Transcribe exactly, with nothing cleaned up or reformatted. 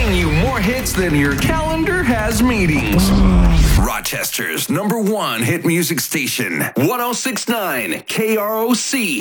Playing you more hits than your calendar has meetings. Rochester's number one hit music station, one oh six point nine K R O C.